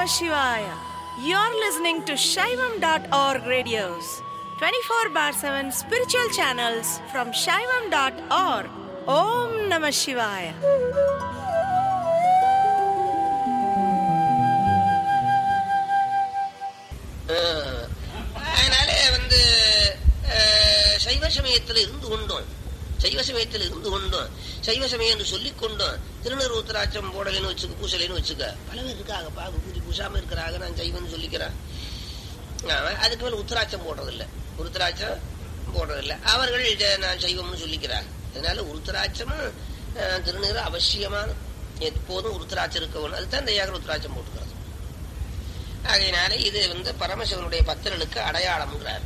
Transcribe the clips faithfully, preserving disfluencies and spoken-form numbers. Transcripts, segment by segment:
Shivaya. You're listening to Shaivam dot org radios, twenty-four bar seven spiritual channels from Shaivam dot org. Om Namah Shivaya. அதனாலே வந்து சைவ சமயத்தில் இருந்து கொண்டோம் சைவ சமயத்தில் இருந்து கொண்டோம் சைவ சமயம் என்று சொல்லிக் கொண்டோம். திருநீர் உத்தராட்சம் போடலைன்னு வச்சுக்க, பூசலைன்னு வச்சுக்க, பல பேர் இருக்காங்க பா, பூஜை பூசாம இருக்கிறாங்க. நான் சைவன்னு சொல்லிக்கிறேன். அதுக்கு மேல உத்தராட்சம் போடுறதில்ல, உருத்தராட்சம் போடுறதில்ல. அவர்கள் நான் சைவம்னு சொல்லிக்கிறாங்க. அதனால உருத்தராட்சமும் திருநீர் அவசியமான, எப்போதும் உருத்தராட்சம் இருக்கணும். அதுதான் இந்த ஏகர் உத்தராட்சம் போட்டுக்கிறது. அதனால இது வந்து பரமசிவனுடைய பக்தர்களுக்கு அடையாளம்ங்கிறார்.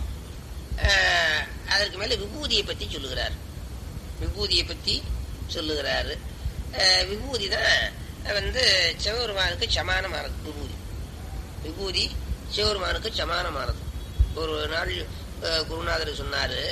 அதற்கு மேல விபூதியை பத்தி சொல்லுகிறார். விபூதியை பத்தி சொல்லுகிறாரு. விபூதி தான் வந்து சிவபெருமானுக்கு சமானமானது. விபூதி விபூதி சிவபெருமானுக்கு சமானமானது. ஒரு நாள் குருநாதர் சொன்னாரு,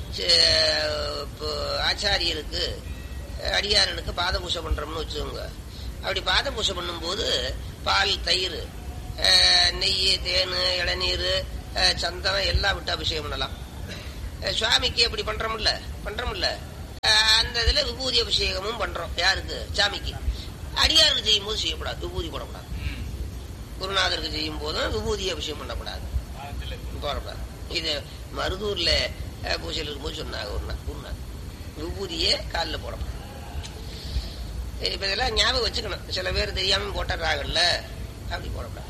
ஆச்சாரியருக்கு அடியாரனுக்கு பாத பூசை பண்றோம்னு வச்சுக்கோங்க. அப்படி பாத பூசை பண்ணும் போது பால், தயிர், நெய், தேன், இளநீர், சந்தனம் எல்லாம் விட்டு அபிஷேகம் பண்ணலாம். சுவாமிக்கு அப்படி பண்றோம்ல பண்றோம்ல அந்த இதுல விபூதி அபிஷேகமும் பண்றோம். யாருக்கு? சாமிக்கு. அடியாருக்கு செய்யும் போது செய்யக்கூடாது, விபூதி போடக்கூடாது. குருநாதருக்கு செய்யும் போதும் விபூதி அபிஷேகம் பண்ணக்கூடாது, போடக்கூடாது. இது மருதூர்ல பூஜையில் இருக்கும்போது சொன்னாங்க ஒரு நாள் குருநாதர், விபூதியே காலில் போடக்கூடாது. இப்ப இதெல்லாம் ஞாபகம் வச்சுக்கணும். சில பேர் தெரியாம போட்டுறாங்கல்ல, அப்படி போடக்கூடாது.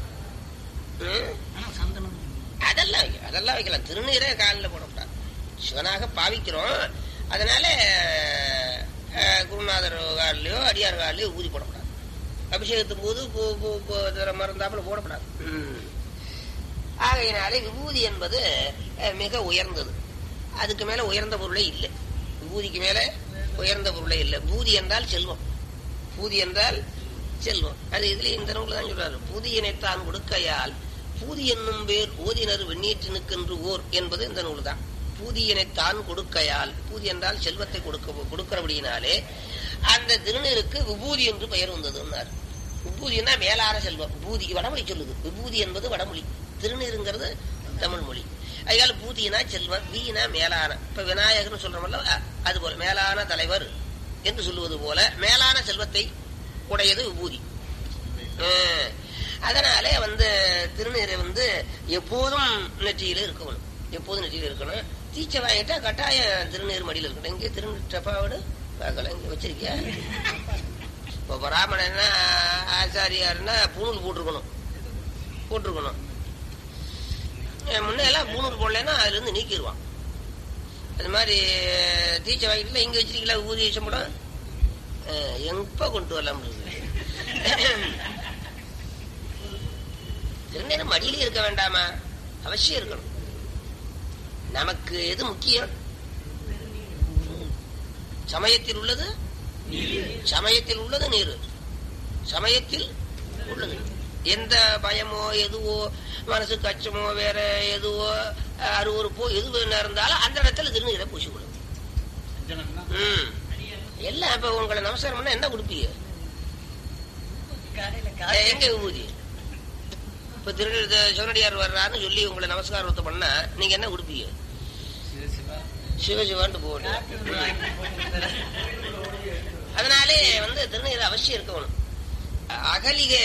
அதெல்லாம் வைக்கலாம், அதெல்லாம் வைக்கலாம். திருநீரே காலில் போடக்கூடாது. சிவனாக பாவிக்கிறோம். அதனால குருநாதர் காலிலையோ அடியார் காலிலையோ ஊதி போடக்கூடாது. அபிஷேகத்தின் போது மறந்தாப்புல போடக்கூடாது. ஆகையினாலே விபூதி என்பது மிக உயர்ந்தது. அதுக்கு மேல உயர்ந்த பொருளே இல்லை. விபூதிக்கு மேல உயர்ந்த பொருளே இல்லை. பூதி என்றால் செல்வம், பூதி என்றால் செல்வம். அது இதுல இந்த நூல் தான் சொல்றாரு. பூதியினைத்தான் கொடுக்கையால் பூதி என்னும் பேர் ஓதினர் வெண்ணீற்றினுக்கென்று ஓர் என்பது இந்த நூல் தான். பூதியினைத்தான் கொடுக்கையால், பூதி என்றால் செல்வத்தை கொடுக்க கொடுக்கிறபடியினாலே அந்த திருநீருக்கு விபூதி என்று பெயர் வந்ததுன்னார். விபூதினா மேலான செல்வம். பூதி வடமொழி சொல்லுது. விபூதி என்பது வடமொழி, திருநீருங்கிறது தமிழ் மொழி. அதனால பூதினா செல்வம், வீணா மேலான. இப்ப விநாயகர்னு சொல்றோம்ல, அது போல மேலான தலைவர் என்று சொல்லுவது போல மேலான செல்வத்தை உடையது விபூதி. அதனாலே வந்து திருநீரை வந்து எப்போதும் நெற்றியில இருக்கணும், எப்போதும் நெற்றியில இருக்கணும். தீச்சை வாங்கிட்டா கட்டாயம் திருநீர் மடியில் இருக்கணும். இங்கே திருநீர் டப்பாவோடு பார்க்கல, இங்க வச்சிருக்கியா? இப்போ பிராமணன்னா ஆச்சாரியாருன்னா பூணூல் போட்டிருக்கணும் போட்டிருக்கணும் முன்னையெல்லாம் பூணூல் போடலன்னா அதுல இருந்து நீக்கிடுவான். அது மாதிரி தீச்சை வாங்கிட்டுல இங்க வச்சிருக்கீங்களா ஊதி விஷப்படம், எங்க கொண்டு வரலாம். திருநீர் மடியிலே இருக்க வேண்டாமா? அவசியம் இருக்கணும். நமக்கு எது முக்கியம்? சமயத்தில் உள்ளது சமயத்தில் உள்ளது நீர், சமயத்தில் உள்ளது. எந்த பயமோ எதுவோ மனசுக்கு அச்சமோ வேற எதுவோ அருவறுப்போ எது இருந்தாலும் அந்த இடத்துல திருநீரை பூசிக்கொள்ளும். உம் எல்லாம் இப்ப உங்களை நமஸ்காரம் பண்ணா என்ன கொடுப்பீங்க? எங்க விபூதி? இப்ப திருநீர் சிவனடியார் வர்றாருன்னு சொல்லி உங்களை நமஸ்காரத்தை பண்ணா நீங்க என்ன கொடுப்பீங்க? சிவசிவான்ட்டு போட்டு. அதனாலே வந்து திருநீர் அவசியம் இருக்கணும். அகலிகை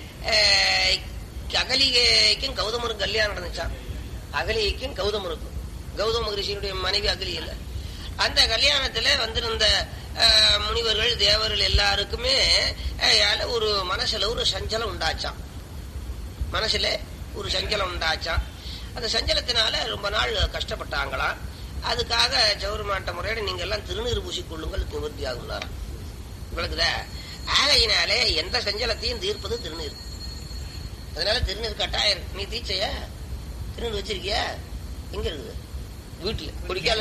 அகலிகைக்கும் கௌதமருக்கு கல்யாணம் நடந்துச்சான். அகலிகைக்கும் கௌதமருக்கும், கௌதம மகரிஷியினுடைய மனைவி அகலி இல்ல. அந்த கல்யாணத்துல வந்திருந்த முனிவர்கள் தேவர்கள் எல்லாருக்குமே ஒரு மனசுல ஒரு சஞ்சலம் உண்டாச்சான். மனசுல ஒரு சஞ்சலம் உண்டாச்சான். அந்த சஞ்சலத்தினால ரொம்ப நாள் கஷ்டப்பட்டாங்களாம். அதுக்காக சௌரமாட்ட முறையோட நீங்க எல்லாம் திருநீர் பூசிக்கொள்ளுங்கள், நிவர்த்தி ஆகுனாராம். விளக்குதா? ஆகையினாலே எந்த சஞ்சலத்தையும் தீர்ப்பது திருநீர். அதனால திருநீர் கட்டாயம். நீ தீச்சையா திருநீர் வச்சிருக்கியா? எங்க இருக்குது? வீட்டுல குடிக்கால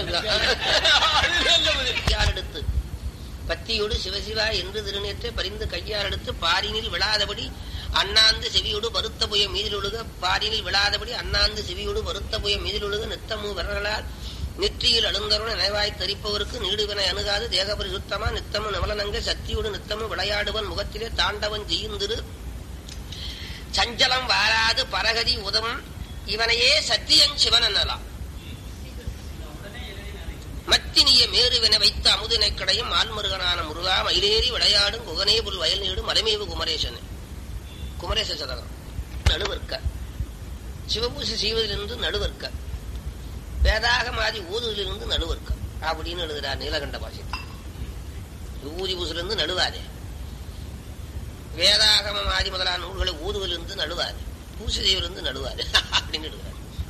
எடுத்து பத்தியோடு சிவசிவா என்று திருநீற்றை பறிந்து கையால் எடுத்து பாரினில் விழாதபடி அண்ணாந்து செவியோடு வருத்த புய மீதில் ஒழுக, பாரினில் விழாதபடி அண்ணாந்து செவியோடு வருத்த புய மீதில் ஒழுக, நித்தமு விரலால் நெற்றியில் அழுந்தருண நினைவாய் தரிப்பவருக்கு நீடுவனை அணுகாது தேகபரி சுத்தமா நித்தமு நவலனங்க சக்தியோடு நித்தமும் விளையாடுவன் முகத்திலே தாண்டவன் செய்யுந்திரு சஞ்சலம் வாராது பரகதி உதவும் இவனையே சத்தியன் சிவன் என்னலாம். மத்தினிய மேருவென வைத்த அமுதினை கடையும் ஆள்முருகனான முருகா மயிலேறி விளையாடும் குகனே புல் வயல் நீடு மலைமேவு குமரேசன். குமரேச சதகம் நடுவர்க்க சிவபூசை செய்வதிலிருந்து நடுவர்க்க வேதாகமாதி ஊதுவதிலிருந்து நடுவர்க்க அப்படின்னு எழுதுறார் நீலகண்ட பாஷத்தில். ஊதி பூசிலிருந்து நடுவாதே, வேதாகமம் ஆதி முதலான நூல்களை ஊதுவதிலிருந்து நடுவாது, பூசை செய்வதிலிருந்து நடுவாது அப்படின்னு எழுதுறார்.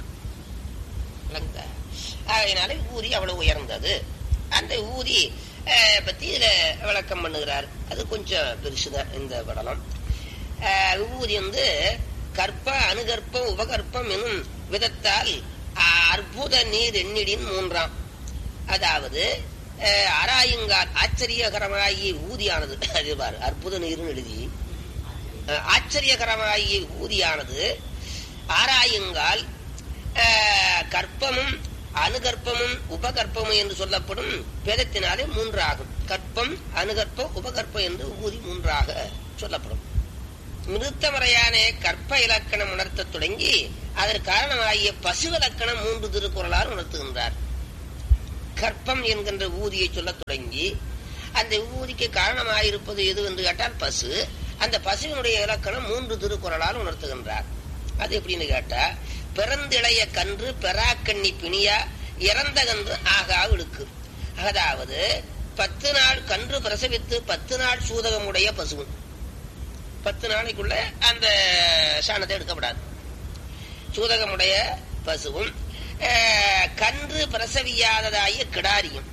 அதனால ஊதி அவ்வளவு உயர்ந்தது. அந்த ஊதி பத்தி இதுல விளக்கம் பண்ணுகிறார். அது கொஞ்சம் பெருசுதான் இந்த படலம். ஊதி வந்து கற்ப அணுகற்பம் உபகற்பம் எனும் விதத்தால் அற்புத நீர் எண்ணிடின் மூன்றாம். அதாவது ஆராயுங்கால் ஆச்சரியகரமாகிய ஊதியானது, அது பாரு அற்புத நீர்னு எழுதி ஆச்சரியகரமாகிய ஊதியானது ஆராயுங்கால் கற்பமும் அணுகற்பமும் உபகற்பமும் என்று சொல்லப்படும் வேதத்தினாலே மூன்றாகும். கற்பம் அணுகற்பம் உபகற்பம் என்று ஊதி மூன்றாக சொல்லப்படும். நிறுத்தமறையான கற்ப இலக்கணம் உணர்த்த தொடங்கி அதற்கு காரணமாகிய பசு இலக்கணம் மூன்று திருக்குறளால் உணர்த்துகின்றார். கற்பம் என்கின்ற ஊதியை சொல்ல தொடங்கி அந்த ஊதிக்கு காரணமாயிருப்பது எது என்று கேட்டால் பசு. அந்த பசுவினுடைய இலக்கணம் மூன்று திருக்குறளால் உணர்த்துகின்றார். அது எப்படின்னு கேட்டா, பிறந்திளைய கன்று பெறாக்கண்ணி பிணியா இறந்த கன்று ஆகா இழுக்கு. அதாவது பத்து நாள் கன்று பிரசவித்து பத்து நாள் சூதகமுடைய பசுவும், பத்து நாளைக்குள்ள அந்த சாணத்தை எடுக்கப்படாது, சூதகமுடைய பசுவும், கன்று பிரசவியாததாகிய கிடாரியும்,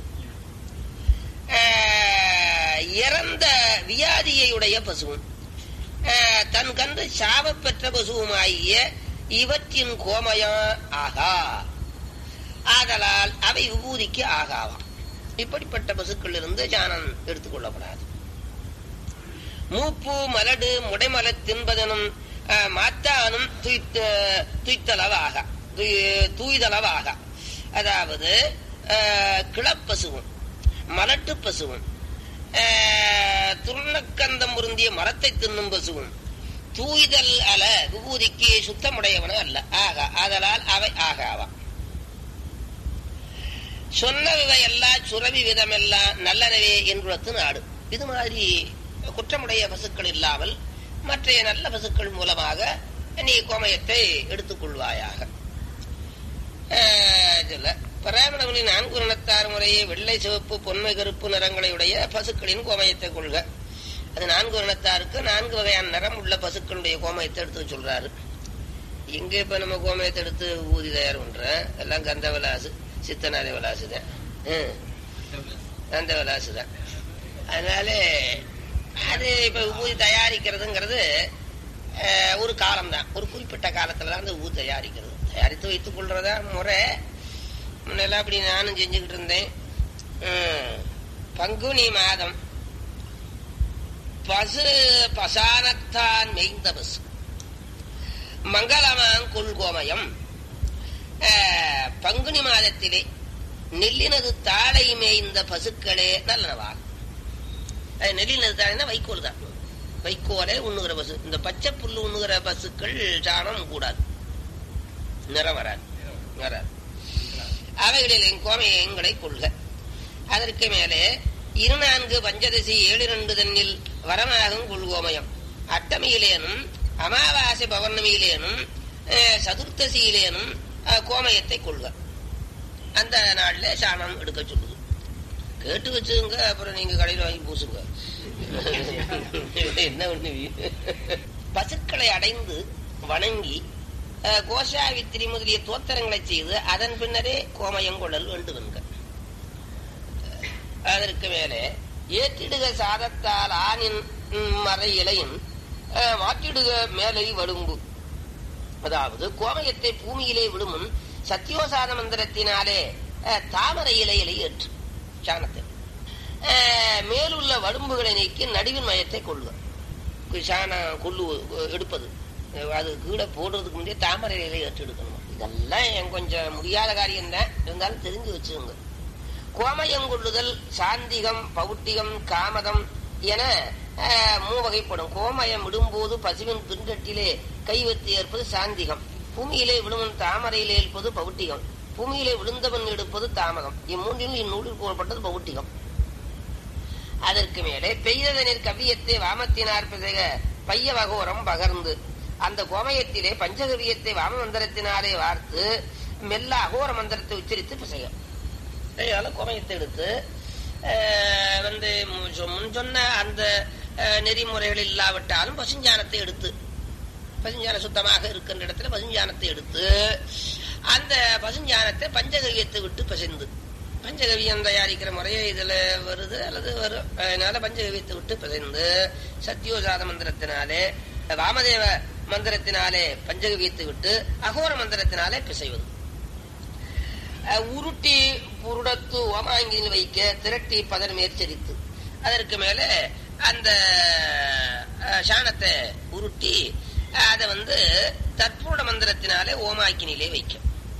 இறந்த வியாதியுடைய பசுவும், தன் கன்று சாப பெற்ற பசுவுமாகிய இவற்றின் கோமயம் ஆகா. ஆதலால் அவை விபூதிக்கு ஆகாவாம். இப்படிப்பட்ட பசுக்கள் இருந்து ஜானம் எடுத்துக் கொள்ளப்படாது. மூப்பு மலடு முடைமல தின்பதனும் மாத்தானும் துய்த்தளவாக தூய்தளவாக. அதாவது கிளப்பசுவும் மலட்டு பசுவும் துர்ணக்கந்தம் பொருந்திய மரத்தை தின்னும் பசுவும் தூய்தல் அல விபூதிக்கு சுத்தமுடையவன அல்ல ஆகா. ஆதலால் அவை ஆகாவா. சொன்னவை எல்லாம் சுரவி விதமெல்லாம் நல்லனவே என்றுளத்து நாடு. இது மாதிரி குற்றமுடைய பசுக்கள் இல்லாமல் மற்ற நல்ல பசுக்கள் மூலமாக நீ கோமயத்தை எடுத்துக் கொள்வாயாக. பராமணவனின் நான்கு நிறத்தார் முறையே வெள்ளை சிவப்பு பொன்மை கருப்பு நிறங்களையுடைய பசுக்களின் கோமயத்தை கொள்க. அது நான்கு நிறத்தாருக்கு நான்கு வகையான நிறம் உள்ள பசுக்களுடைய கோமயத்தை எடுத்து சொல்றாரு. எங்க இப்ப நம்ம கோமயத்தை எடுத்து ஊதி தயார் பண்ற எல்லாம் கந்த விலாசு சித்தநாத விலாசுதான், கந்த விலாசுதான். அதனால அது இப்ப ஊதி தயாரிக்கிறதுங்கிறது ஒரு காலம்தான், ஒரு குறிப்பிட்ட காலத்துலதான் அந்த ஊதி தயாரிக்கிறது. தயாரித்து வைத்துக் கொள்றதா முறை. முன்னெல்லாம் அப்படி நானும் செஞ்சுக்கிட்டு இருந்தேன். பங்குனி மாதம் பசு பசானத்தான் மெய்ந்த பசு மங்களமாங் கொள்கோமயம். பங்குனி மாதத்திலே நெல்லினது தாளை மேய்ந்த பசுக்களே நல்லனவாகும். நெல்லினது தாழைனா வைக்கோல் தான், வைக்கோலை உண்ணுகிற பசு. இந்த பச்சை புல்லு உண்ணுகிற பசுக்கள் சாணம் கூடாது, நிறம் வராது வராது. அவைகளில் கோமயங்களை கொள்க. அதற்கு மேலே இரு நான்கு பஞ்சதசி ஏழு இரண்டு தன்னில் வரமாகும் கொள்கோமயம். அட்டமியிலேனும் அமாவாசை பௌர்ணமியிலேனும் சதுர்த்தசியிலேனும் கோமயத்தை கொள்க. அந்த நாள்ல சாணம் எடுக்க சொல்லுது. கேட்டு வச்சுங்க, அப்புறம் நீங்க கடையில் வாங்கி பூசுங்க. என்ன ஒண்ணு, பசுக்களை அடைந்து வணங்கி கோஷாவித்திரி முதலிய தோத்திரங்களை செய்து அதன் பின்னரே கோமயம் கொள்ளல் வேண்டும். அதற்கு மேலே ஏற்றிடுக சாதத்தால் ஆணின் மறை இலையும் மாற்றிடுக மேலை வடும்பு. அதாவது கோமயத்தை பூமியிலே விடுமுன் சத்தியோசாத மந்திரத்தினாலே தாமரை இலையிலை ஏற்று சாணத்தை மேலுள்ள வடும்புகளை நீக்கி நடுவின் மயத்தை கொள்ளும். சாணம் கொள்ளு எடுப்பது அது கீழே போடுறதுக்கு முன்னே தாமரை இலை ஏற்று எடுக்கணும். இதெல்லாம் கொஞ்சம் முடியாத காரியம் தான், இருந்தாலும் தெரிஞ்சு வச்சுங்க. கோமயம் கொள்ளுதல் சாந்திகம் பௌட்டிகம் காமதம் என மூவகைப்படும். கோமயம் விடும்போது பசுவின் பின்கட்டிலே கைவத்து ஏற்பது சாந்திகம். பூமியிலே விழுவன் தாமரையிலே ஏற்பது பௌட்டிகம். பூமியிலே விழுந்தவன் எடுப்பது தாமகம். இம்மூன்றில் இந்நூலில் கூறப்பட்டது பௌட்டிகம். அதற்கு மேலே பெய்ததனில் கவியத்தை வாமத்தினார் பிசக பைய வகோரம் பகர்ந்து அந்த கோமயத்திலே பஞ்சகவியத்தை வாம மந்திரத்தினாலே வார்த்து மெல்ல அகோர மந்திரத்தை உச்சரித்து பிசைய. கோமயத்தை எடுத்து வந்து முன் சொன்ன அந்த நெறிமுறைகள் இல்லாவிட்டாலும் பசுஞ்சானத்தை எடுத்து, பசுஞ்சான சுத்தமாக இருக்கின்ற இடத்துல பசுஞ்சானத்தை எடுத்து அந்த பசுஞ்சானத்தை பஞ்சகவியத்தை விட்டு பிசைந்து, பஞ்சகவியம் தயாரிக்கிற முறையே இதுல வருது அல்லது வரும். அதனால பஞ்சகவியத்தை விட்டு பிசைந்து சத்யோஜாத மந்திரத்தினாலே வாமதேவ மந்திரத்தினாலே பஞ்சகவியத்தை விட்டு அகோர மந்திரத்தினாலே பிசைவது. உருட்டி புருடத்து ஓமாங்கில் வைக்க திரட்டி பதன் மேற்சரித்து அதற்கு மேல அந்த சாணத்தை உருட்டி அதை வந்து தற்பூட மந்திரத்தினாலே ஓமாக்கினிலே வைக்க,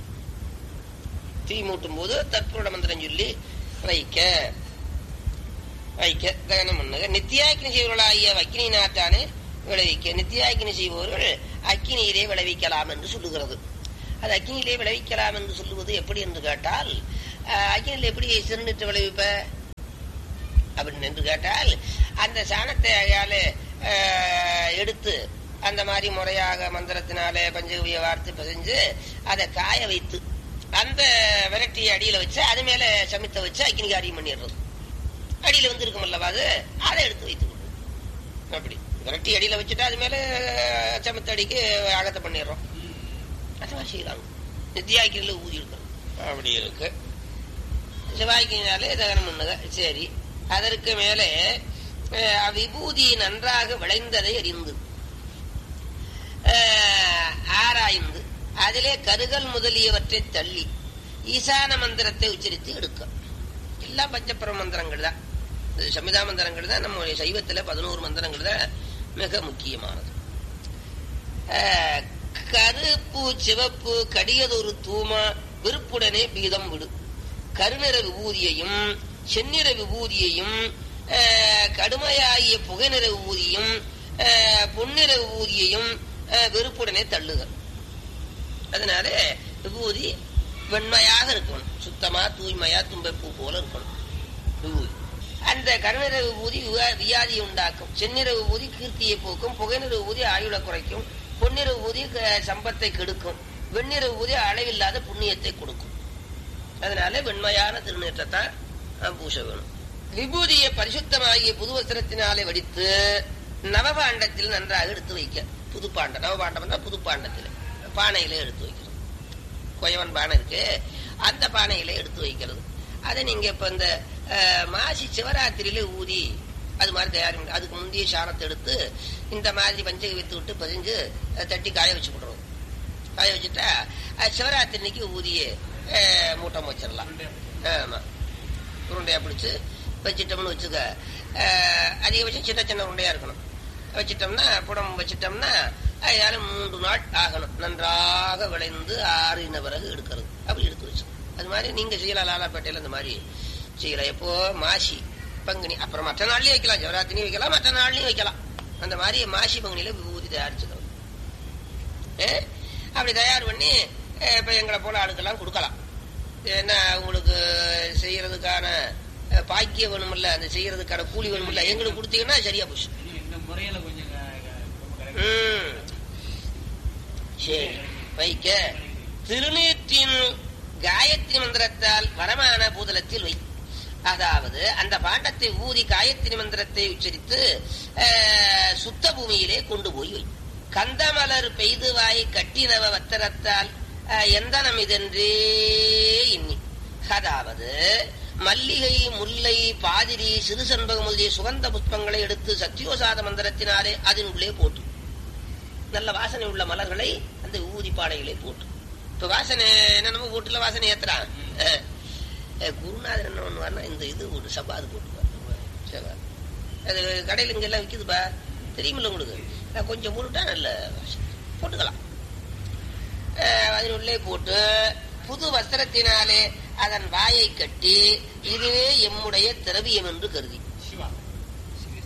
தீ மூட்டும் போது தற்பூட மந்திரம் சொல்லி வைக்க வைக்க தகனம் பண்ணுங்க. நித்தியாக்கினி செய்வர்களாகிய அக்கினி நாட்டானே விளைவிக்க. நித்தியாக்கினி செய்பவர்கள் அக்கினியிலே விளைவிக்கலாம் என்று சொல்லுகிறது. அது அக்கினியிலே விளைவிக்கலாம் என்று சொல்லுவது எப்படி என்று கேட்டால், அக்கினியில எப்படி சிறுநீற்று விளைவிப்ப அப்படின்னு என்று கேட்டால், அந்த சாணத்தை அயால எடுத்து அந்த மாதிரி முறையாக மந்திரத்தினாலே பஞ்சகவிய வார்த்தை பிசைஞ்சு அதை காய வைத்து அந்த விரட்டியை அடியில வச்சு அது மேல சமைத்த வச்சு அக்கினி காரியம் பண்ணிடுறது. அடியில வந்து இருக்குமல்லவா அது, அதை எடுத்து வைத்து கொண்டு அப்படி விரட்டி அடியில வச்சுட்டு அது மேல சமைத்த அடிக்கு அகத்தை பண்ணிடுறோம். அது செய்யலாம். நித்தியாக்கினில ஊதி இருக்கிறோம் அப்படி இருக்கு. செவ்வாய்க்கினாலே தகனம் பண்ணுங்க. சரி, அதற்கு மேலே விபூதி நன்றாக விளைந்ததை அறிந்து ஆராய்ந்து அதிலே கருகல் முதலியவற்றை தள்ளி ஈசான மந்திரத்தை உச்சரித்து எடுக்க. எல்லாம் பஞ்சபர மந்திரங்கள் தான், சமிதா மந்திரங்கள் தான். நம்ம சைவத்துல பதினோரு மந்திரங்கள் தான் மிக முக்கியமானது. கருப்பு சிவப்பு கடியதொரு தூமா விருப்புடனே பீதம் விடு. கருநிற விபூதியையும் செந்நிற விபூதியையும் கடுமையாகிய புகைநிற விபூதியும் பொன்னிற விபூதியையும் வெறுப்புடனே தள்ளுக. அதனால விபூதி வெண்மையாக இருக்கணும், சுத்தமா தூய்மையா தும்பைப்பூ போல இருக்கணும் விபூதி. அந்த கருநிற விபூதி வியாதியை உண்டாக்கும், செந்நிற விபூதி கீர்த்தியை போக்கும், புகைநிற விபூதி ஆயுள குறைக்கும், பொன்னிற விபூதி சம்பத்தை கெடுக்கும், வெண்ணிற விபூதி அளவில்லாத புண்ணியத்தை கொடுக்கும். அதனால வெண்மையான திருநீற்றத்தான் பூச வேணும். விபூதியை பரிசுத்தமாகிய புது வஸ்திரத்தினாலே வடித்து நவபாண்டத்தில் நன்றாக எடுத்து வைக்க. புதுப்பாண்டம், நவபாண்டம் புதுப்பாண்டத்தில் பானையில எடுத்து வைக்கிறது. கொயவன் பானை இருக்கு, அந்த பானையில எடுத்து வைக்கிறது. அதை நீங்க இப்ப இந்த மாசி சிவராத்திரியில ஊதி அது மாதிரி தயாரி. அதுக்கு முந்தைய சாணத்தை எடுத்து இந்த மாதிரி பஞ்சகி வைத்து விட்டு பதிஞ்சு தட்டி காய வச்சு விடுறோம். காய வச்சுட்டா சிவராத்திரிக்கு ஊதிய மூட்டம் வச்சிடலாம். ஆமா, உருண்டையா பிடிச்சு வச்சிட்டோம்னு வச்சுக்க. அதிகபட்சம் சின்ன சின்ன உருண்டையா இருக்கணும். வச்சிட்டோம்னா புடம் வச்சிட்டோம்னா அதனால மூன்று நாள் ஆகணும். நன்றாக விளைந்து ஆறின பிறகு எடுக்கிறது. அப்படி எடுத்து வச்சு அது மாதிரி நீங்க செய்யலாம். லாலாப்பேட்டையில இந்த மாதிரி செய்யலாம். எப்போ மாசி பங்குனி, அப்புறம் மற்ற நாள்லயும் வைக்கலாம், சிவராத்திரியும் வைக்கலாம், மற்ற நாள்லயும் வைக்கலாம். அந்த மாதிரி மாசி பங்குனியில விபூதி தயாரிச்சுக்கணும். அப்படி தயார் பண்ணி இப்ப எங்களை போல ஆளுக்கெல்லாம் கொடுக்கலாம். ஏன்னா உங்களுக்கு செய்யறதுக்கான பாக்கியம் வேணுமில்ல, அந்த செய்யறதுக்கான கூலி வேணுமில்ல, எங்களுக்கு கொடுத்தீங்கன்னா சரியா போச்சு. உம் சரி, வைக்க. திருநீற்றின் காயத்ரி மந்திரத்தால் வரமான பூதலத்தில் வை. அதாவது அந்த பாண்டத்தை ஊதி காயத்ரி மந்திரத்தை உச்சரித்து சுத்த பூமியிலே கொண்டு போய் வை. கந்தமலர் பெய்துவாய் கட்டினவ வத்தரத்தால் எந்த நமிதென்றே எண்ணி. அதாவது மல்லிகை, முல்லை, பாதிரி, சிறு சண்பகம் முதலிய சுகந்த புஷ்பங்களை எடுத்து சத்யோசாத மந்திரத்தினாலே அதன் உள்ளே போட்டு நல்ல வாசனை உள்ள மலர்களை அந்த ஊதி பாடைகளை போட்டு. இப்ப வாசனை என்ன நம்ம வீட்டுல வாசனை ஏத்துறான். குருநாதர் என்ன பண்ணுவார்னா இந்த இது ஒரு சபாது போட்டுவார். அது கடையில் இங்க எல்லாம் விற்குதுப்பா, தெரியுமில்ல உங்களுக்கு. கொஞ்சம் போட்டுட்டா நல்ல வாசனை போட்டுக்கலாம். அதனுள்ளே போட்டு புது வஸ்திரத்தினாலே அதன் வாயை கட்டி இதுவே எம்முடைய திரவியம் என்று கருதி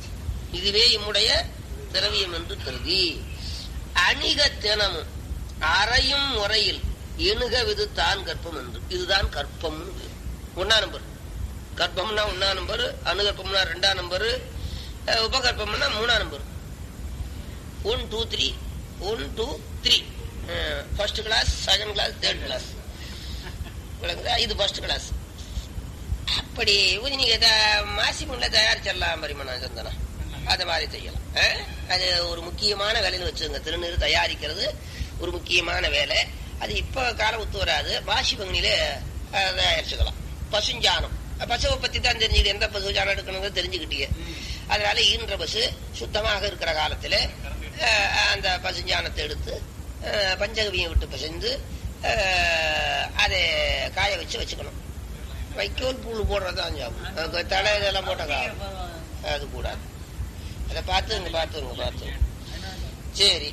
இதுவே இம்முடைய திரவியம் என்று கருதி அணிக தினமும் அறையும் முறையில் எணுக விது தான் கற்பம் என்று. இதுதான் கற்பம். ஒன்னா நம்பர் கற்பம்னா ஒன்னா நம்பர், அணுகற்பம்னா ரெண்டாம் நம்பர், உபகற்பம்னா மூணாம் number. One two three one two three first class, second class, third class. இது ஃபர்ஸ்ட் கிளாஸ். அப்படி நீங்க மாசி முன்ன தயாரிச்சிடலாம் பரிமண சந்தனா, அது மாதிரி செய்யலாம். அது ஒரு முக்கியமான வேலைன்னு வச்சுங்க. திருநீர் தயாரிக்கிறது ஒரு முக்கியமான வேலை. அது இப்ப காலம் ஒத்து வராது. மாசி பங்குனியில தயாரிச்சுக்கலாம். பசுஞ்சானம், பசுவை பத்தி தான் தெரிஞ்சுக்கிட்டு எந்த பசுஞ்சானம் எடுக்கணுங்க தெரிஞ்சுக்கிட்டீங்க. அதனால ஈன்ற பசு சுத்தமாக இருக்கிற காலத்துல அந்த பசுஞ்சானத்தை எடுத்து பஞ்சகவியம் விட்டு பிசைந்து அதை காய வச்சு வச்சுக்கணும். வைக்கோல் புழு போடுறதான் சாப்பிடும். தலை இதெல்லாம் போட்ட காலம் அது கூடாது. அதை பார்த்துங்க பார்த்துங்க பார்த்துங்க. சரி,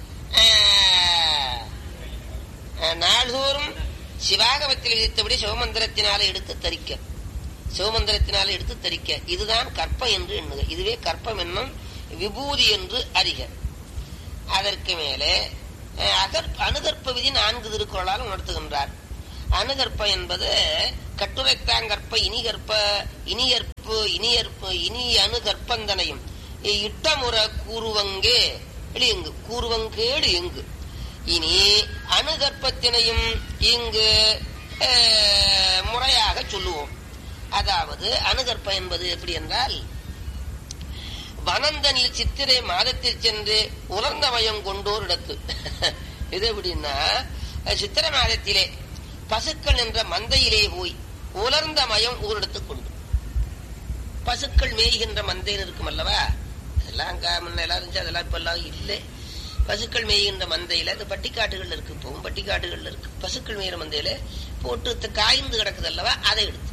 நாள்தோறும் சிவாகமத்தில் விதித்தபடி சிவமந்திரத்தினாலே எடுத்து தரிக்க, சிவமந்திரத்தினாலே எடுத்து தரிக்க. இதுதான் கற்பம் என்று எண்ணுக. இதுவே கற்பம் என்னும் விபூதி என்று அறிக. அதற்கு மேலே அணுகற்ப விதி நான்கு திருக்குறளால் உணர்த்துகின்றார். அணுகற்ப என்பது கட்டுரைத்தாங்கற்ப இனிகற்ப இனியற்பு இனியற்பு இனி அணுகற்பந்தனையும் இட்டமுற கூறுவங்கே எங்கு கூறுவங்கேடு எங்கு. இனி அணுகற்பத்தினையும் இங்கு முறையாக சொல்லுவோம். அதாவது அணுகற்ப என்பது எப்படி என்றால், வனந்தனில் சித்திரை மாதத்தில் சென்று உலர்ந்த மயம் கொண்டோர் இடத்து. இது எப்படின்னா, சித்திரை மாதத்திலே பசுக்கள் என்ற மந்தையிலே போய் உலர்ந்த மயம் ஊரெடுத்து கொண்டு, பசுக்கள் மேய்கின்ற மந்தையில் இருக்கும் அல்லவா, அதெல்லாம் முன்ன எல்லாம் இருந்துச்சு, அதெல்லாம் இப்ப எல்லாம் இல்லை. பசுக்கள் மேய்கின்ற மந்தையில அது பட்டிக்காட்டுகள் இருக்கு, இப்பவும் பட்டிக்காட்டுகள் இருக்கு. பசுக்கள் மேய்கிற மந்தையில போட்டு காய்ந்து கிடக்குது அல்லவா, அதை எடுத்து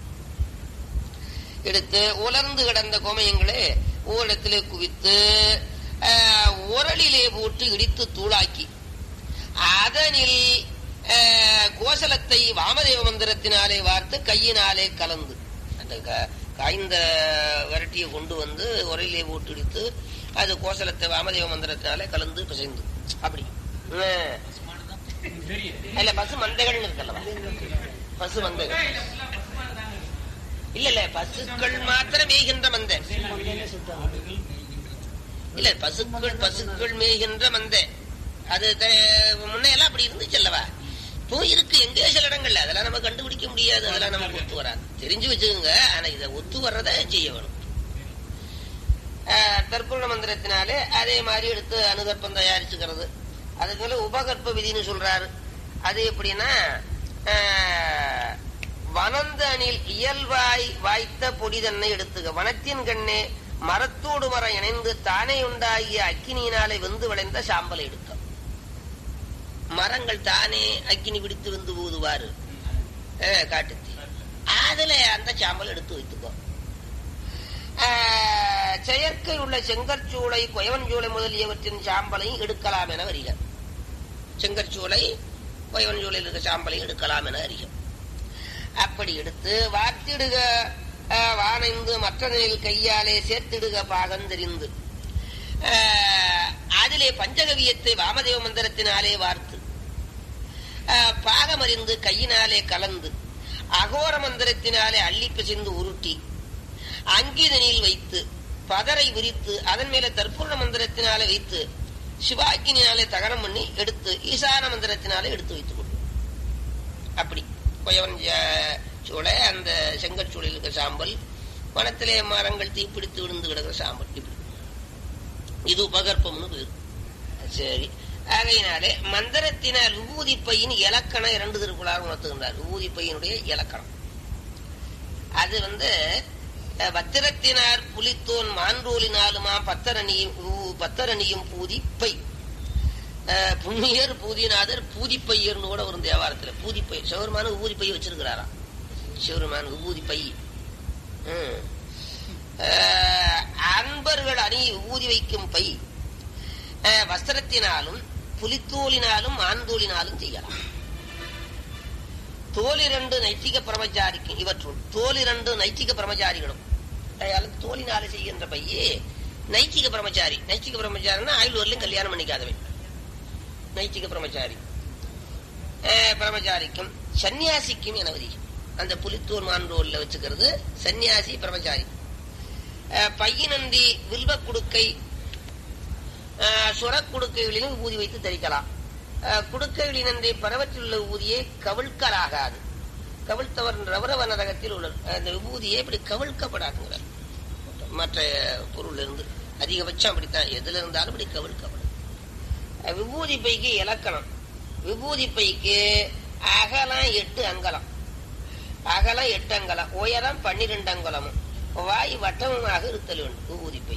எடுத்து உலர்ந்து கிடந்த கோமயங்களே ஓரிடத்திலே குவித்து உரலிலே போட்டு இடித்து தூளாக்கி அதனில் கோசலத்தை வாமதேவ மந்திரத்தினாலே வார்த்து கையினாலே கலந்து, அந்த காய்ந்த விரட்டியை கொண்டு வந்து உரலிலே போட்டு இடித்து அது கோசலத்தை வாமதேவ மந்திரத்தினாலே கலந்து பிசைந்து. அப்படி இல்ல பசு மந்தைகள் இருக்கல்லவா, பசு மந்தைகள் இல்ல இல்ல பசுக்கள் மாத்திரம் மேய்கின்ற மந்தை இல்ல, பசுக்கள் பசுக்கள் மேய்கின்ற மந்தை. அது முன்னையெல்லாம் அப்படி இருந்துச்சு அல்லவா, இப்போ இருக்கு எங்கே சில இடங்கள்ல. அதெல்லாம் நம்ம கண்டுபிடிக்க முடியாது, அதெல்லாம் நமக்கு ஒத்து வராது. தெரிஞ்சு வச்சுக்கோங்க. ஆனா இதை ஒத்து வர்றத செய்ய வேணும். தற்பூர்ண மந்திரத்தினாலே அதே மாதிரி எடுத்து அணுகற்பம் தயாரிச்சுக்கிறது. அதுக்கு மேல உபகற்ப விதின்னு சொல்றாரு. அது எப்படின்னா, வனந்த அணில் இயல்பாய் வாய்த்த பொடி தன்னை எடுத்துக்க. வனத்தின் கண்ணே மரத்தோடு மரம் இணைந்து தானே உண்டாகிய அக்கினியினாலே வெந்து விளைந்த சாம்பலை எடுக்க. மரங்கள் தானே அக்கினி பிடித்து வெந்து போதுவாரு காட்டுத்தி, அதுல அந்த சாம்பல் எடுத்து வைத்துக்கோ. செயற்கை உள்ள செங்கற்சூளை கொயவன்சூளை முதலியவற்றின் சாம்பலையும் எடுக்கலாம் என அறிக. செங்கற்சூளை கொயவன்சூளையில் இருக்க சாம்பலையும் எடுக்கலாம் என அறிக. அப்படி எடுத்து வார்த்திடுக வானைந்து மற்ற நிலையில் கையாலே சேர்த்திடுக பாகம் தெரிந்து அதிலே பஞ்சகவியத்தை வாமதேவ மந்திரத்தினாலே வார்த்து பாகமறிந்து கையினாலே கலந்து அகோர மந்திரத்தினாலே அள்ளி பிசைந்து உருட்டி அங்கிதனில் வைத்து பதரை விரித்து அதன் மேல தற்பூர்ண மந்திரத்தினாலே வைத்து சிவாக்கினாலே தகனம் பண்ணி எடுத்து ஈசான மந்திரத்தினாலே எடுத்து வைத்துக் கொண்டு. அப்படி கொயவன் சூளை அந்த செங்கற்சூளையில் இருக்கிற சாம்பல், வனத்திலே மரங்கள் தீப்பிடித்து விழுந்து கிடக்கிற சாம்பல், இப்படி இது உபகற்பம்னு பேரு. சரி, ஆகையினாலே மந்திரத்தினால் விபூதி பையின் இலக்கணம் இரண்டு திருக்குள்ளார் உணர்த்துகின்றார். விபூதி பையனுடைய இலக்கணம் அது வந்து பத்திரத்தினார் புலித்தோன் மான்றோலினாலுமா பத்தரணியும் பத்தரணியும் பூதி பை. புண்ணியர் பூதிநாதர் பூதிப்பையர்னு கூட வரும் தேவாரத்தில். பூதிப்பை சிவருமான விபூதி பை வச்சிருக்கிறாராம். சிவருமான vibhuti by. அன்பர்கள் அணி விபூதி வைக்கும் பை வஸ்திரத்தினாலும் புலித்தோலினாலும் ஆண்தோலினாலும் செய்யலாம். தோலிரண்டு நைத்திக பிரமச்சாரிக்கும் இவற்றுள் தோலிரண்டு நைத்திக பிரமச்சாரிகளும் தோலினாலே செய்கின்ற பையே நைச்சிக பிரம்மச்சாரி. நைச்சிக பிரம்மச்சாரின்னா ஆயுள் வரலையும் கல்யாணம் பண்ணிக்காதவன் நைச்சிக பிரம்மச்சாரி. பிரம்மச்சாரிக்கும் சன்னியாசிக்கும் என விதி. அந்த புலித்தூர் மாண்டோல்ல வச்சுக்கிறது சன்னியாசி பிரம்மச்சாரி. பையனந்தி வில்வ குடுக்கை சுர குடுக்கைகளிலும் ஊதி வைத்து தரிக்கலாம். குடுக்கைகளினந்தி பரவற்றிலுள்ள ஊதியை கவிழ்க்கலாகாது. கவிழ்த்தவர் ரவரவ நரகத்தில் உள்ள அந்த விபூதியை இப்படி கவிழ்க்கப்படாதுங்கிறார். மற்ற பொருள் இருந்து அதிகபட்சம் அப்படித்தான், எதுல இருந்தாலும் இப்படி கவிழ்க்கப்படும். விபூதி பைக்கு இலக்கணம். விபூதி பைக்கு அகலம் எட்டு அங்கலம், அகலம் எட்டு அங்கலம், உயரம் பன்னிரண்டு அங்கலமும், வாய் வட்டமுமாக இருத்தல் வேண்டும் விபூதி பை.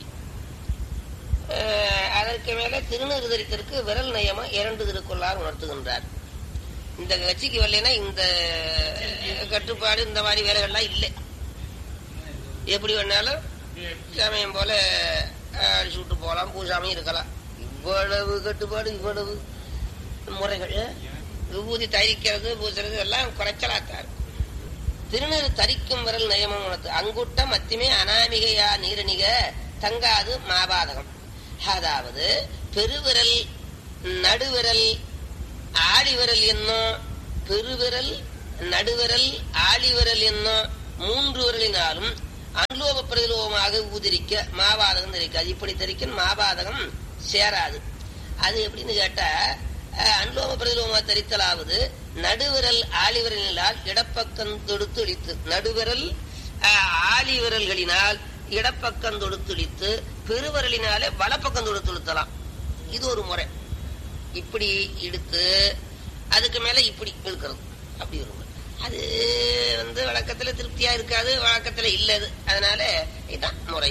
அதற்கு மேல திருநீறு தரித்திற்கு விரல் நயமா இரண்டு திருக்குள்ளார் உணர்த்துகின்றார். இந்த கட்சிக்கு வரலைன்னா இந்த கட்டுப்பாடு இந்த மாதிரி வேலைகள்லாம் இல்லை. எப்படி வேணாலும் சமயம் போல அடிச்சுட்டு போகலாம், பூசாமையும் இருக்கலாம். இவ்வளவு கட்டுப்பாடு, இவ்வளவு முறைகள், விபூதி தரிக்கிறது பூசுறது எல்லாம் குறைச்சலாத்தார். திருநீறு தரிக்கும் விரல் நயமம் உணர்த்து. அங்குட்டம் மத்தியமே அனாமிகையா நீரணிக தங்காது மாபாதகம். அதாவது பெருவிரல், நடுவிரல், ஆழிவிரல் என்னும், பெருவிரல், நடுவிரல், ஆழிவிரல் என்னும் மூன்று விரலினாலும் அன்லோப பிரதிலோகமாக ஊதிரிக்க மாபாதகம் தெரிக்காது. இப்படி தெரிக்க மாபாதகம் சேராது. அது எப்படின்னு கேட்டா, அன்லோப பிரதிலோகமாக தரித்தலாவது நடுவிரல் ஆழிவிரலினால் இடப்பக்கம் தொடுத்து இழித்து, நடுவிரல் ஆழிவிரல்களினால் இடப்பக்கம் தொடுத்து இழித்து, பெருவிரலினாலே வலப்பக்கம் தொடுத்து இழுத்தலாம். இது ஒரு முறை. இப்படி இழுத்து அதுக்கு மேல இப்படி இழுக்கிறது, அப்படி ஒரு முறை. அது வந்து வழக்கத்துல திருப்தியா இருக்காது, வழக்கத்துல இல்லது. அதனால இதுதான் முறை.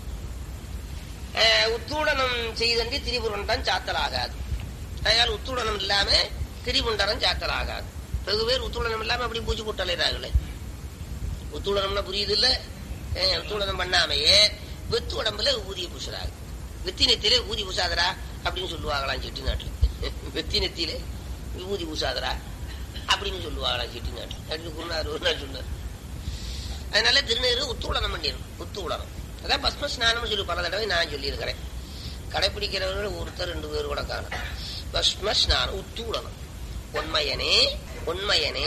உத்தூடனம் செய்தன்றி திரிபுரண்டம் சாத்தல் ஆகாது. அதனால உத்தூடனம் இல்லாம திரிபுண்டனம் சாத்தல் ஆகாது. வெகு பேர் உத்தூடனம் இல்லாம அப்படி பூச்சி போட்டலைறாங்களே. உத்தூடனம்னா புரியுது இல்ல? உத்தூடனம் பண்ணாமையே வெத்து உடம்புல ஊதிய பூசுறாங்க. வெத்தி நெத்திலே ஊதி பூசாதரா அப்படின்னு சொல்லுவாங்களாம் செட்டி நாட்டுல. வெத்தி நெத்திலே விபூதி பூசாதரா அப்படின்னு சொல்லுவாங்களாம் செட்டி நாட்டுல. அப்படின்னு குருநார் ஒரு நாள் சொன்னார். அதனால திருநீறு உத்தூடனம் பண்ணிடணும். உத்தூடனம் அதான் பஸ்ம ஸ்நானம் சொல்லி பல தடவை நான் சொல்லியிருக்கிறேன். கடைபிடிக்கிறவர்கள் ஒருத்தர் ரெண்டு பேர் கூட காணும். பஸ்ம ஸ்நானம் உத்தூடனம். உண்மையனே உண்மையனே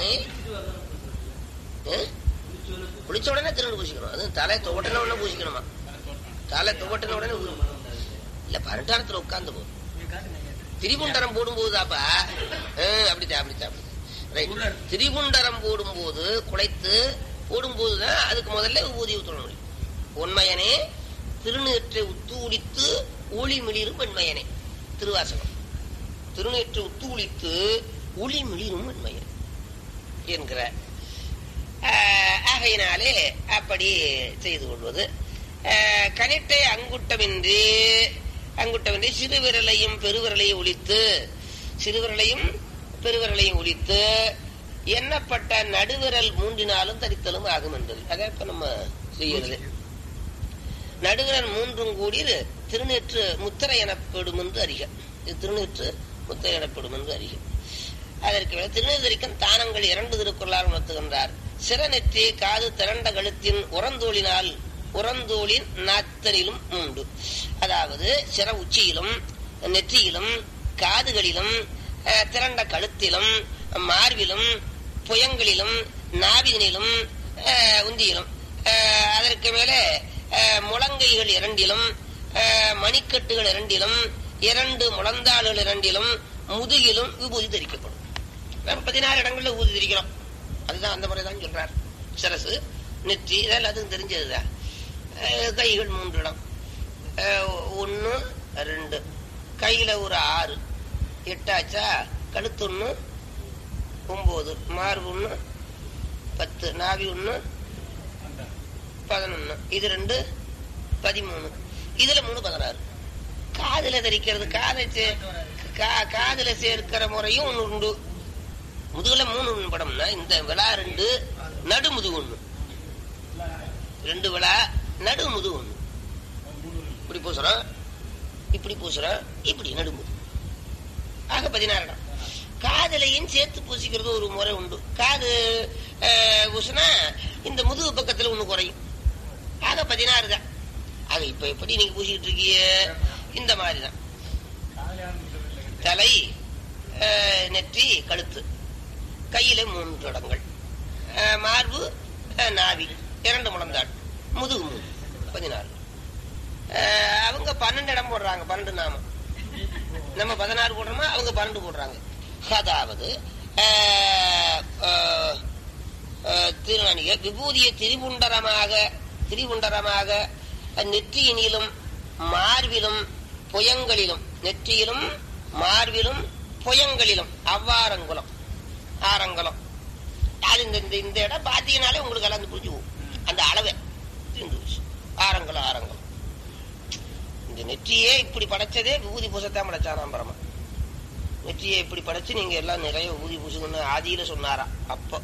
குளிச்ச உடனே திருநீர் பூசிக்கணும். அது தலை துவட்டின உடனே பூசிக்கணுமா? தலை துவட்டின உடனே இல்ல, பரட்டாரத்துல உட்கார்ந்து போகும். திரிபுண்டரம் போடும் போதுதாப்பா அப்படித்தான் அப்படித்தான் அப்படி திரிபுண்டரம் போடும் போது குலைத்து போடும் போதுதான் அதுக்கு முதல்ல ஊதி ஊத்தணும் முடியும். உண்மையனே திருநீற்றை உத்தூளித்து ஒளி மிளிரும் வெண்மையனே. திருவாசகம். திருநீற்றை உத்தூளித்து ஒளி மிளிரும் வெண்மையன் என்கிற. ஆகையினாலே அப்படி செய்து கொள்வது. கனிட்டை அங்குட்டமின்றி அங்குட்டமின்றி சிறுவிரலையும் பெருவிரலையும் ஒழித்து, சிறுவிரலையும் பெருவிரலையும் ஒழித்து எண்ணப்பட்ட நடுவிரல் மூன்றினாலும் தரித்தலும் ஆகும் என்பது. அதை இப்ப நம்ம செய்யறது. நடுவிரல் மூன்றும் கூடி திருநீற்று முத்திரை எனப்படும் என்று அறிக. இது திருநீற்று முத்திரை எனப்படும் என்று அறிக. அதற்கு மேல திருநீர் தரிக்கும் தானங்கள் இரண்டு திருக்குறளால் உணர்த்துகின்றார். சிறநெற்றி காது திரண்ட கழுத்தின் உரந்தோளினால் உரந்தோளின் நாத்தனிலும் உண்டு. அதாவது சிற உச்சியிலும் நெற்றியிலும் காதுகளிலும் திரண்ட கழுத்திலும் மார்பிலும் புயங்களிலும் நாவினிலும் உந்தியிலும், அதற்கு மேல முழங்கைகள் இரண்டிலும் மணிக்கட்டுகள் இரண்டிலும் இரண்டு முழந்தாள்கள் இரண்டிலும் முதுகிலும் விபூதி தரிக்கப்படும். பதினாறு இடங்கள்ல விபூதி தரிக்கிறோம். அதுதான் அந்த முறைதான் சொல்றார். சிரசு நெற்றி இதெல்லாம் அதுவும் தெரிஞ்சதுதான். கைகள் மூன்று இடம், ஒன்னு ரெண்டு, கையில ஒரு ஆறு, எட்டாச்சா. கழுத்து ஒண்ணு ஒன்பது, மார்பு ஒண்ணு பத்து, நாவி ஒண்ணு பதினொன்னு, இது ரெண்டு பதிமூணு, இதுல மூணு பதினாறு. காதுல தரிக்கிறது, காதை காதுல சேர்க்கிற முறையும் ஒண்ணு உண்டு. முதுகுல மூணு படம்னா இந்த விழா ரெண்டு, நடு முதுகு ஒண்ணு, ரெண்டு விழா நடு முதுகு ஒண்ணு. இப்படி பூசுறோம், இப்படி பூசுறோம், இப்படி நடுமுது. ஆக பதினாறு இடம். காதலையும் சேர்த்து பூசிக்கிறது ஒரு முறை உண்டு. காது பூசினா இந்த முதுகு பக்கத்துல ஒண்ணு குறையும். ஆக பதினாறு தான். அது இப்ப எப்படி நீங்க பூசிக்கிட்டு இருக்கீங்க இந்த மாதிரிதான். தலை, நெற்றி, கழுத்து, கையில மூன்று இடங்கள், மார்பு, நாவி, இரண்டு முழந்தாள், முதுகு மூணு, பதினாறு. அவங்க பன்னெண்டு இடம் போடுறாங்க, பன்னெண்டு நாமம். நம்ம பதினாறு போடுறோமா, அவங்க பன்னெண்டு போடுறாங்க. அதாவது திருநாணிக விபூதிய திரிபுண்டரமாக திரிபுண்டரமாக நெற்றியினிலும் மார்பிலும் புயங்களிலும், நெற்றியிலும் மார்பிலும் புயங்களிலும், அவ்வாரங்குளம் ஆரங்குளம். அது இந்த இந்த இடம் பார்த்தீங்கன்னாலே உங்களுக்கு எல்லாம் புரிஞ்சு போகும். அந்த அளவை ஆரங்குளம் ஆரங்குளம். இந்த நெற்றியே இப்படி படைச்சதே விபூதி பூசத்தான் படைச்சாராம் பரமா. நெற்றியை இப்படி படைச்சு நீங்க எல்லாம் நிறைய விபூதி பூசுங்கன்னு ஆதியில சொன்னாரா. அப்போ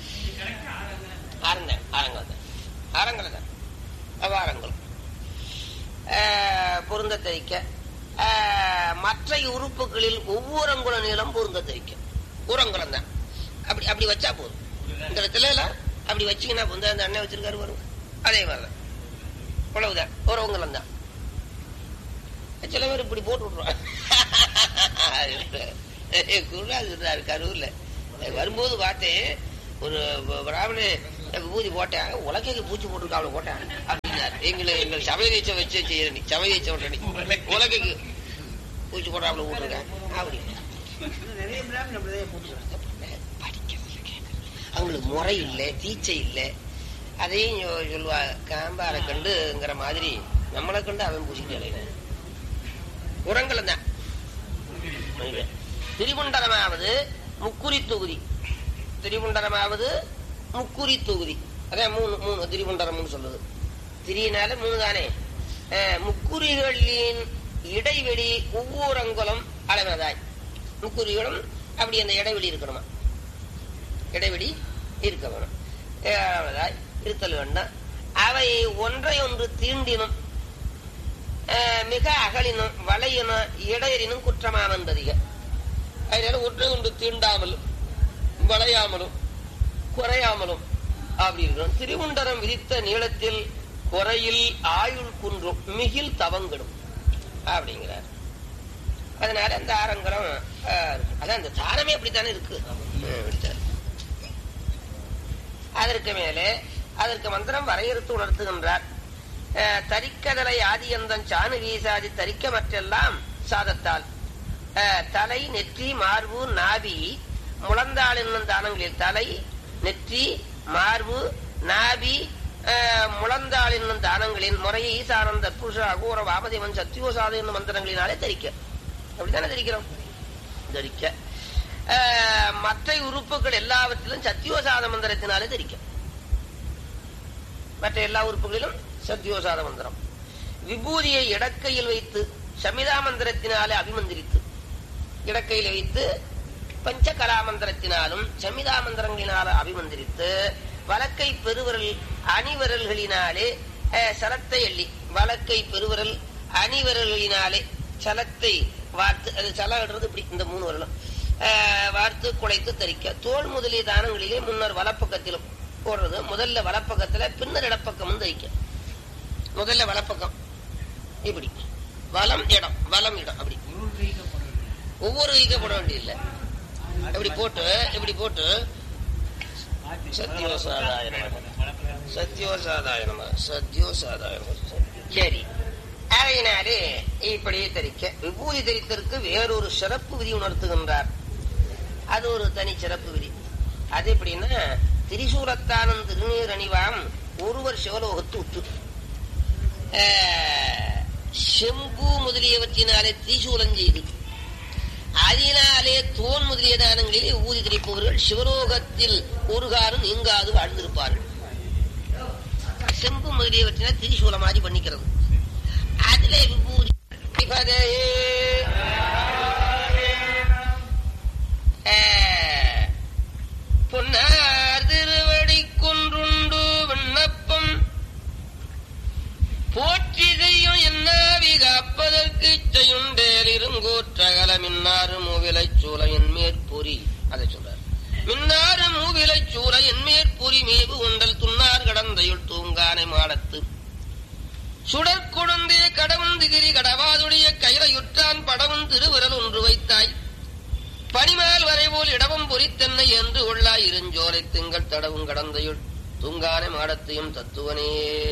ஆரங்க ஆரங்கல் ஆரங்கல தான் அவ்வாரங்குளம் பொருந்த தரிக்க. மற்ற உறுப்புகளில் ஒவ்வொரு அங்குல நீளம் பொருந்த தரிக்க. ஊரங்குளம் தான். அப்படி அப்படி வச்சா போதும். இந்த இடத்துல எல்லாம் அப்படி வச்சீங்கன்னா அந்த அண்ணன் வச்சிருக்காரு வரும். அதே மாதிரிதான் உழவுதான் ஒரு அங்குலம் தான். சில பேர் இப்படி போட்டு விட்டுருவாங்க. கரூர்ல வரும்போது பார்த்தேன், ஒரு பிராமண விபூதி போட்டேன், உலகைக்கு பூச்சி போட்டுருக்கா அவளை போட்டேன் அப்படின்னாரு. எங்களை எங்கள் சமயத்தை வச்சு செய்யறி சமயத்தை விட்டணி உலகைக்கு பூச்சி போட்டா அவளை போட்டிருக்கேன் அப்படி. அவங்களுக்கு முறை இல்லை, தீச்சை இல்லை. அதையும் சொல்லுவா, காம்பாரை கண்டுங்கிற மாதிரி நம்மளை கண்டு அவன் பூசிட்டு உரங்களும் தான். திரிபுண்டரமாவது முக்குரி தொகுதி, திரிபுண்டரமாவது முக்குரி தொகுதி. அதான் மூணு மூணு திரிபுண்டரம்னு சொல்லுது. திரியினால மூணு தானே. முக்குரிகளின் இடைவெளி ஒவ்வொரு அங்குலம் அளவதாய். முக்குரிகளும் அப்படி அந்த இடைவெளி இருக்கணுமா, இடைவெளி இருக்க வேணும், அளவதாய் இருத்தல் வேண்டும். அவை ஒன்றை ஒன்று தீண்டினும் மிக அகலினும் வளையினும் இடையறினும் குற்றமாமந்ததிக. அதனால ஒன்றை ஒன்று தீண்டாமலும் வளையாமலும் குறையாமலும் அப்படி இருக்கணும். திரிபுண்டரம் விதித்த நீளத்தில் குறையில் ஆயுள் குன்றும் மிகில் தவங்கிடும் அப்படிங்கிறார். அதனால அந்த ஆரங்கரம் அதான் அந்த தானமே அப்படித்தானே இருக்கு. அதற்கு மேலே அதற்கு மந்திரம் வரையறுத்து உணர்த்துகின்றார். தரிக்கதலை ஆதியந்தன் சாணு வீசாதி தரிக்க மற்றெல்லாம் சாதத்தால் தலை, நெற்றி, மார்பு, நாபி, முழந்தாள் என்னும் தானங்களில் தலை, நெற்றி, மார்பு, நாபி, முழந்தாள் என்னும் தானங்களின் முறையை ஈசானந்த புருஷ அகோர வாமதேவன் சத்தியோசாத என்னும் மந்திரங்களினாலே தரிக்க. அப்படித்தானே தரிக்கிறோம். தரிக்க மற்ற உறுப்புகள் எல்லாவற்றிலும் சத்தியோசாத மந்திரத்தினாலே தரிக்க. மற்ற எல்லா உறுப்புகளிலும் சத்தியோசாத மந்திரம். விபூதியை இடக்கையில் வைத்து சமிதா மந்திரத்தினாலே அபிமந்திரித்து, இடக்கையில் வைத்து பஞ்ச கலாமந்திரத்தினாலும் சமிதா மந்திரங்களினால அபிமந்திரித்து வலக்கை பெருவிரல் அணிவரல்களினாலே சலத்தை எள்ளி, வலக்கை பெருவிரல் அணிவரல்களினாலே சலத்தை வார்த்து, அது சலம் இப்படி இந்த மூணு வரலும் வார்த்து குலைத்து தரிக்க. தோல் முதலிய தானங்களிலே முன்னர் வலப்பக்கத்திலும் போடுறது. முதல்ல வலப்பக்கத்துல பின்னர் இடப்பக்கமும் தரிக்க. முதல்ல வலப்பக்கம் இப்படி, வலம் இடம், வலம் இடம் அப்படி ஒவ்வொரு ஈக்கப்பட வேண்டியதில்லை. இப்படி போட்டு இப்படி போட்டு சத்தியோசாதாயனம் சத்தியோசாதாயனம் சத்தியோசாதாயனம். சரி, அதையினாலே இப்படி தரிக்க. விபூதி தரித்தற்கு வேறொரு சிறப்பு விதி உணர்த்துகின்றார். அது ஒரு தனி சிறப்பு விதி. அது எப்படின்னா, திரிசூலத்தானன் திருநீர் அணிவாம் ஒருவர் சிவலோகத்து உற்று செம்பு முதலியவற்றினாலே திரிசூலம் செய்து அதனாலே தோன் முதலிய தானங்களிலே ஊதி திரிப்பவர்கள் சிவலோகத்தில் ஒரு காலம் நீங்காது வாழ்ந்திருப்பார்கள். செம்பு முதலியவற்றினால் திரிசூலமாதி பண்ணிக்கிறது. அதிலே விபூதி பொன்னார் திருவடி கொன்றுண்டு விண்ணப்பம் போற்றி செய்யும் என்னாவி காப்பதற்கு இச்சையுண்டேல் இருங்கோற்றகல மின்னாறு மூவிலை சூளையின் மேற்பொறி. அதை சொல்றார். மின்னாறு மூவிலை சூளையின் மேற்பொறி மேவு உண்டல் துன்னார் கடந்தையுள் தூங்கானை மாடத்து சுடற்கொழுந்தே கடவும் திகிரி கடவாதுடைய கைலையுற்றான் படவும் திருவிரல் ஒன்று வைத்தாய் பனிமேல் வரைபோல் இடவும் பொறித்தென்னை என்று உள்ளாய் இருஞ்சோலை திங்கள் தடவும் கடந்தையுள் தூங்கானை மாடத்தையும் தத்துவனே.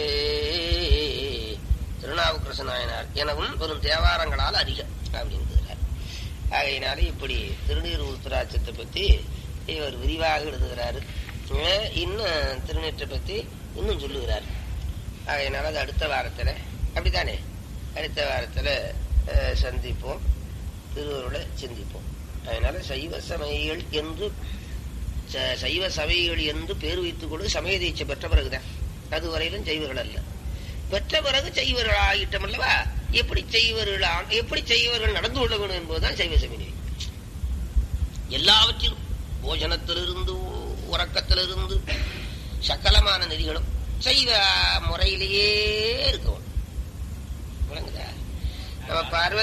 திருநாவுக்கரசு நாயனார் எனவும் பெரும் தேவாரங்களால் அதிக அப்படின்றார். ஆகையினாலே இப்படி திருநீர் உருத்திராட்சத்தை பத்தி இவர் விரிவாக எழுதுகிறாரு. இன்னும் திருநீற்றை பத்தி இன்னும் சொல்லுகிறார். ஆகையினால அது அடுத்த வாரத்துல அப்படித்தானே அடுத்த வாரத்துல சந்திப்போம், திருவருளை சிந்திப்போம். அதனால சைவ சமயங்கள் என்று சைவ சமயங்கள் என்று பேர் வைத்துக் கொண்டு சமய தீட்சை பெற்ற பிறகுதான், அதுவரையிலும் செய்வர்கள் அல்ல. பெற்ற பிறகு செய்வர்கள் ஆகிட்டோம் அல்லவா? எப்படி செய்வர்கள் எப்படி செய்வர்கள் நடந்து கொள்ள வேண்டும் என்பதுதான் சைவ சமய. எல்லாவற்றிலும் போஜனத்திலிருந்து உறக்கத்திலிருந்து சகலமான நெறிகளும் சைவ முறையிலேயே இருக்கும். நம்ம பார்வதி